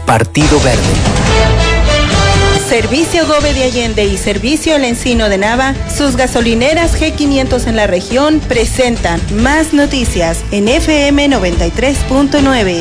Partido Verde. Servicio Gobe de Allende y Servicio El Encino de Nava, sus gasolineras G500 en la región presentan más noticias en FM 93.9.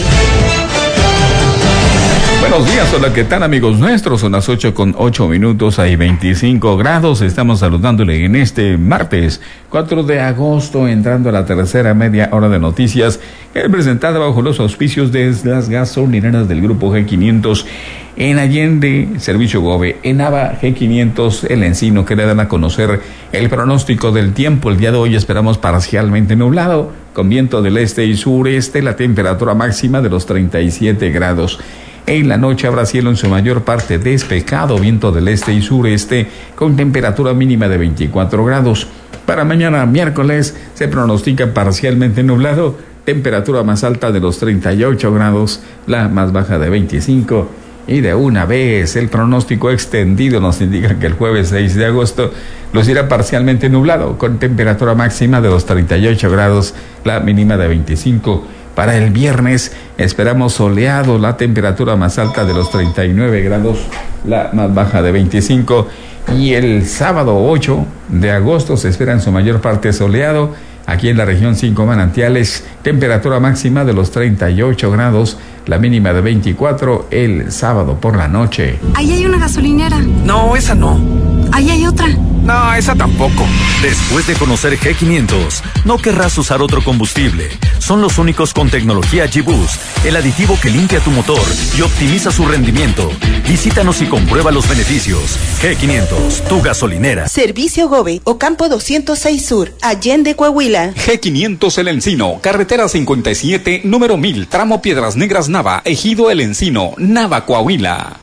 Buenos días, hola, ¿qué tal amigos nuestros? Son las 8:08, hay 25 grados, estamos saludándole en este martes 4 de agosto, entrando a la tercera media hora de noticias, presentada bajo los auspicios de las gasolineras del Grupo G500 en Allende, Servicio Gobe, en Nava, G500, El Encino, que le dan a conocer el pronóstico del tiempo. El día de hoy esperamos parcialmente nublado, con viento del este y sureste, la temperatura máxima de los 37 grados. En la noche habrá cielo en su mayor parte despejado, viento del este y sureste, con temperatura mínima de 24 grados. Para mañana miércoles se pronostica parcialmente nublado, temperatura más alta de los 38 grados, la más baja de 25. Y de una vez el pronóstico extendido nos indica que el jueves 6 de agosto lucirá parcialmente nublado, con temperatura máxima de los 38 grados, la mínima de 25. Para el viernes esperamos soleado, la temperatura más alta de los 39 grados, la más baja de 25. Y el sábado 8 de agosto se espera en su mayor parte soleado, aquí en la región 5 Manantiales, temperatura máxima de los 38 grados, la mínima de 24 el sábado por la noche. Ahí hay una gasolinera. No, esa no. Ahí hay otra. No, esa tampoco. Después de conocer G500, no querrás usar otro combustible. Son los únicos con tecnología G-Boost, el aditivo que limpia tu motor y optimiza su rendimiento. Visítanos y comprueba los beneficios. G500, tu gasolinera. Servicio Gobe, Ocampo 206 Sur, Allende, Coahuila. G500 El Encino, carretera 57, número 1000, tramo Piedras Negras Nava, Ejido El Encino, Nava, Coahuila.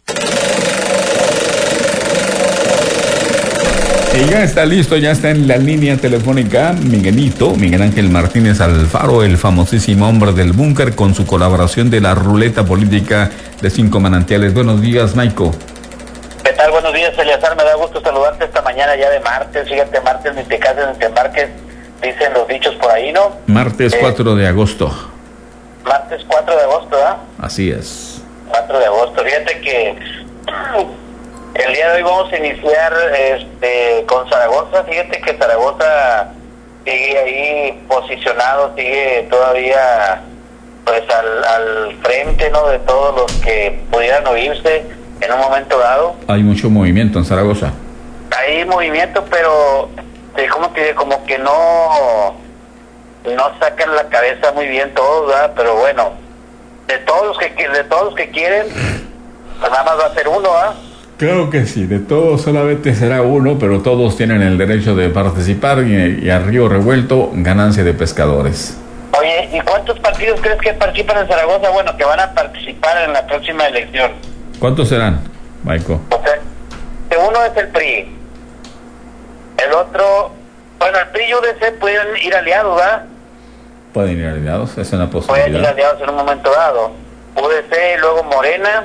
Y ya está listo, ya está en la línea telefónica Miguel Ángel Martínez Alfaro, el famosísimo hombre del búnker, con su colaboración de la ruleta política de 5 Manantiales. Buenos días, Maico. ¿Qué tal? Buenos días, Eleazar. Me da gusto saludarte esta mañana ya de martes. Fíjate, martes ni te cases ni te embarques, dicen los dichos por ahí, ¿no? Martes 4 de agosto. Martes 4 de agosto, ¿ah? Así es. 4 de agosto. Fíjate que el día de hoy vamos a iniciar con Zaragoza. Fíjate que Zaragoza sigue ahí posicionado, sigue todavía pues al frente, ¿no?, de todos los que pudieran oírse en un momento dado. Hay mucho movimiento en Zaragoza. Hay movimiento, pero como que no sacan la cabeza muy bien todos, ¿verdad? Pero bueno, de todos los que quieren, pues nada más va a ser uno, ¿ah? Claro que sí, de todos solamente será uno, pero todos tienen el derecho de participar y a río revuelto, ganancia de pescadores. Oye, ¿y cuántos partidos crees que participan en Zaragoza? Bueno, que van a participar en la próxima elección. ¿Cuántos serán, Maico? O sea, uno es el PRI. El otro, bueno, el PRI y UDC pueden ir aliados, ¿verdad? Pueden ir aliados, es una posibilidad. Pueden ir aliados en un momento dado. UDC, luego Morena.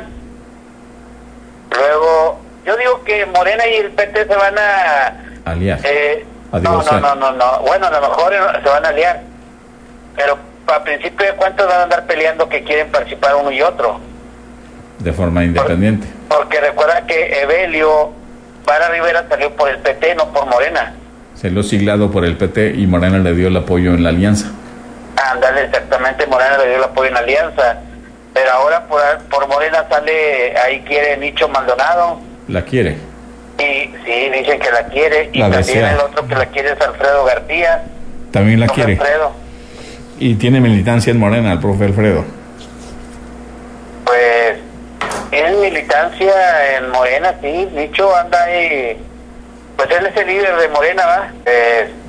Luego, yo digo que Morena y el PT se van a aliar. No. Bueno, a lo mejor se van a aliar. Pero a principio de cuentas van a andar peleando que quieren participar uno y otro. De forma independiente. Porque recuerda que Evelio Vara Rivera salió por el PT, no por Morena. Salió siglado por el PT y Morena le dio el apoyo en la alianza. Ándale, exactamente, Morena le dio el apoyo en la alianza. Pero ahora por Morena sale, ahí quiere Nicho Maldonado. ¿La quiere? Y sí, dicen que la quiere. Y la también desea. El otro que la quiere es Alfredo García. También la quiere. Alfredo. Y tiene militancia en Morena, el profe Alfredo. Pues tiene militancia en Morena, sí. Nicho anda ahí. Pues él es el líder de Morena, ¿va?